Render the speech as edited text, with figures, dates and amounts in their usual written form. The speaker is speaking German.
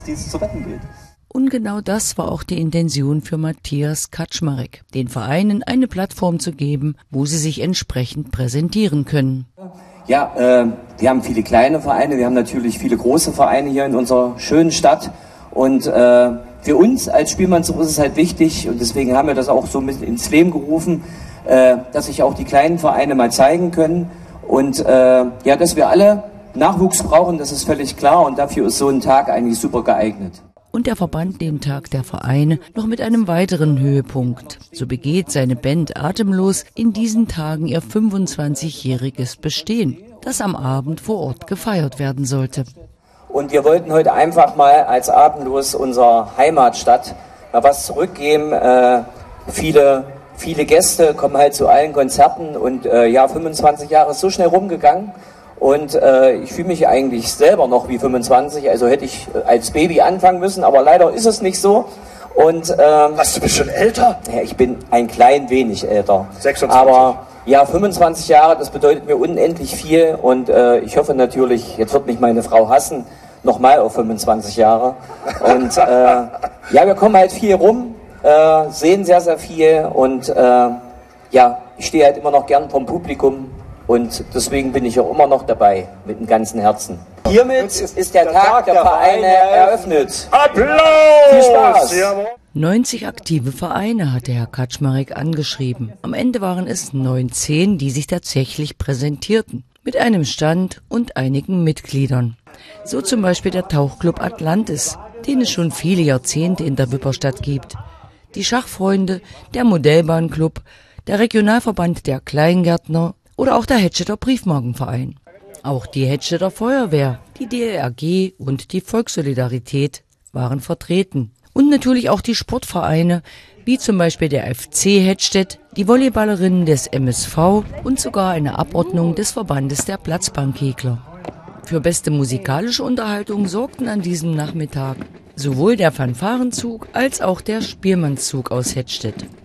die es zu retten gilt. Und genau das war auch die Intention für Matthias Kaczmarek, den Vereinen eine Plattform zu geben, wo sie sich entsprechend präsentieren können. Ja, wir haben viele kleine Vereine, wir haben natürlich viele große Vereine hier in unserer schönen Stadt und für uns als Spielmannshof ist es halt wichtig und deswegen haben wir das auch so mit ins Leben gerufen, dass sich auch die kleinen Vereine mal zeigen können und ja, dass wir alle Nachwuchs brauchen, das ist völlig klar und dafür ist so ein Tag eigentlich super geeignet. Und er verband den Tag der Vereine noch mit einem weiteren Höhepunkt. So begeht seine Band Atemlos in diesen Tagen ihr 25-jähriges Bestehen, das am Abend vor Ort gefeiert werden sollte. Und wir wollten heute einfach mal als Atemlos unserer Heimatstadt mal was zurückgeben. Viele Gäste kommen halt zu allen Konzerten und ja, 25 Jahre ist so schnell rumgegangen. Und ich fühle mich eigentlich selber noch wie 25, also hätte ich als Baby anfangen müssen, aber leider ist es nicht so. Und, Was, du bist schon älter? Ja, ich bin ein klein wenig älter. 26. Aber ja, 25 Jahre, das bedeutet mir unendlich viel. Und ich hoffe natürlich, jetzt wird mich meine Frau hassen, nochmal auf 25 Jahre. Und ja, wir kommen halt viel rum, sehen sehr, sehr viel. Und ja, ich stehe halt immer noch gern vom Publikum. Und deswegen bin ich auch immer noch dabei, mit dem ganzen Herzen. Hiermit ist der Tag der Vereine eröffnet. Applaus! Viel Spaß! 90 aktive Vereine hatte Herr Kaczmarek angeschrieben. Am Ende waren es 19, die sich tatsächlich präsentierten, mit einem Stand und einigen Mitgliedern. So zum Beispiel der Tauchclub Atlantis, den es schon viele Jahrzehnte in der Wipperstadt gibt. Die Schachfreunde, der Modellbahnclub, der Regionalverband der Kleingärtner oder auch der Hedstetter Briefmarkenverein. Auch die Hedstetter Feuerwehr, die DLRG und die Volkssolidarität waren vertreten. Und natürlich auch die Sportvereine, wie zum Beispiel der FC Hedstedt, die Volleyballerinnen des MSV und sogar eine Abordnung des Verbandes der Platzbankkegler. Für beste musikalische Unterhaltung sorgten an diesem Nachmittag sowohl der Fanfarenzug als auch der Spielmannszug aus Hedstedt.